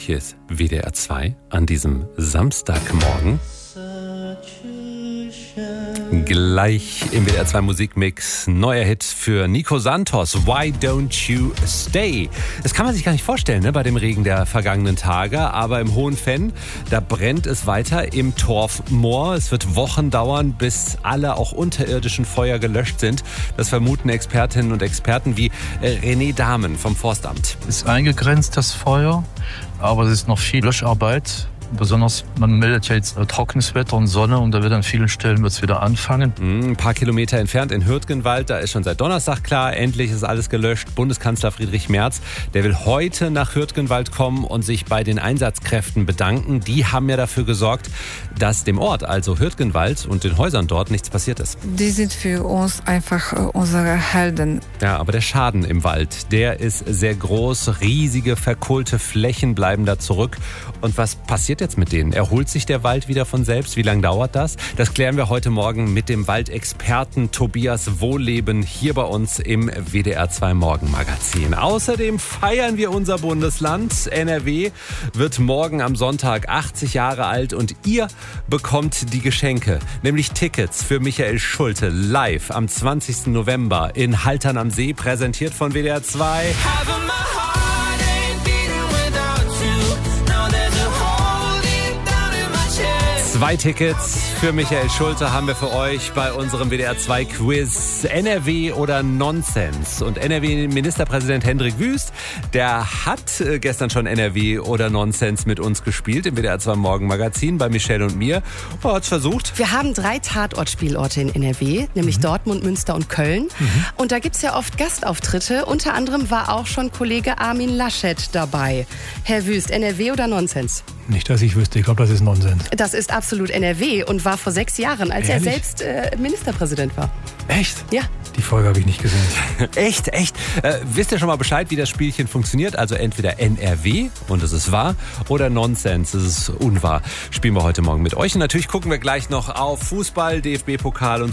Hier ist WDR 2 an diesem Samstagmorgen. Gleich im WDR 2 Musikmix neuer Hit für Nico Santos, Why Don't You Stay? Das kann man sich gar nicht vorstellen, ne, bei dem Regen der vergangenen Tage, aber im Hohenfenn, da brennt es weiter im Torfmoor. Es wird Wochen dauern, bis alle auch unterirdischen Feuer gelöscht sind. Das vermuten Expertinnen und Experten wie René Dahmen vom Forstamt. Es ist eingegrenzt, das Feuer, aber es ist noch viel Löscharbeit. Besonders, man meldet ja jetzt trockenes Wetter und Sonne und da wird an vielen Stellen wird's wieder anfangen. Ein paar Kilometer entfernt in Hürtgenwald, da ist schon seit Donnerstag klar, endlich ist alles gelöscht. Bundeskanzler Friedrich Merz, der will heute nach Hürtgenwald kommen und sich bei den Einsatzkräften bedanken. Die haben ja dafür gesorgt, dass dem Ort, also Hürtgenwald und den Häusern dort, nichts passiert ist. Die sind für uns einfach unsere Helden. Ja, aber der Schaden im Wald, der ist sehr groß. Riesige, verkohlte Flächen bleiben da zurück. Und was passiert jetzt mit denen? Erholt sich der Wald wieder von selbst? Wie lange dauert das? Das klären wir heute Morgen mit dem Waldexperten Tobias Wohleben hier bei uns im WDR 2 Morgenmagazin. Außerdem feiern wir unser Bundesland. NRW wird morgen am Sonntag 80 Jahre alt und ihr bekommt die Geschenke, nämlich Tickets für Michael Schulte live am 20. November in Haltern am See, präsentiert von WDR 2. 2 Tickets für Michael Schulte haben wir für euch bei unserem WDR 2 Quiz. NRW oder Nonsens? Und NRW-Ministerpräsident Hendrik Wüst, der hat gestern schon NRW oder Nonsens mit uns gespielt im WDR 2 Morgenmagazin bei Michelle und mir. Er hat's versucht. Wir haben 3 Tatortspielorte in NRW, nämlich Dortmund, Münster und Köln. Und da gibt's ja oft Gastauftritte. Unter anderem war auch schon Kollege Armin Laschet dabei. Herr Wüst, NRW oder Nonsens? Nicht, dass ich wüsste. Ich glaube, das ist Nonsens. Das ist absolut NRW und war vor 6 Jahren, als Ehrlich? er selbst Ministerpräsident war. Echt? Ja. Die Folge habe ich nicht gesehen. Echt? Wisst ihr schon mal Bescheid, wie das Spielchen funktioniert? Also entweder NRW und es ist wahr oder Nonsens, es ist unwahr. Spielen wir heute Morgen mit euch. Und natürlich gucken wir gleich noch auf Fußball, DFB-Pokal und